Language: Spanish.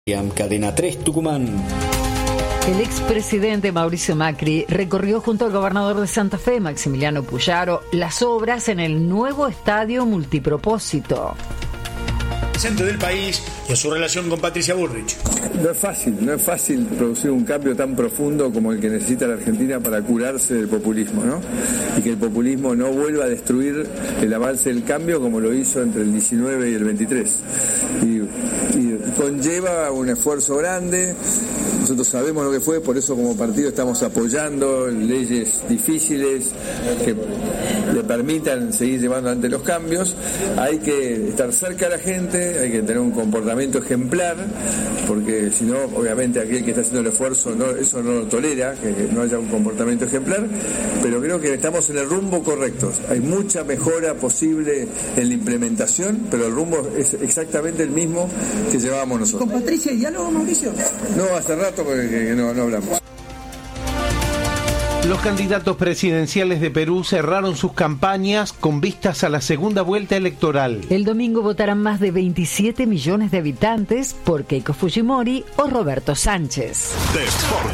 Cadena 3 Tucumán. El expresidente Mauricio Macri recorrió junto al gobernador de Santa Fe, Maximiliano Puyaro, las obras en el nuevo estadio multipropósito. Centro del país y a su relación con Patricia Bullrich. No es fácil producir un cambio tan profundo como el que necesita la Argentina para curarse del populismo, ¿no? Y que el populismo no vuelva a destruir el avance del cambio como lo hizo entre el 19 y el 23. Y conlleva un esfuerzo grande. Nosotros sabemos lo que fue, por eso como partido estamos apoyando leyes difíciles que le permitan seguir llevando adelante los cambios. Hay que estar cerca de la gente, hay que tener un comportamiento ejemplar, porque si no, obviamente aquel que está haciendo el esfuerzo eso no lo tolera, que no haya un comportamiento ejemplar, pero creo que estamos en el rumbo correcto. Hay mucha mejora posible en la implementación, pero el rumbo es exactamente el mismo que llevábamos nosotros. ¿Con Patricia hay diálogo, Mauricio? No, hace rato que no hablamos. Los candidatos presidenciales de Perú cerraron sus campañas con vistas a la segunda vuelta electoral. El domingo votarán más de 27 millones de habitantes por Keiko Fujimori o Roberto Sánchez.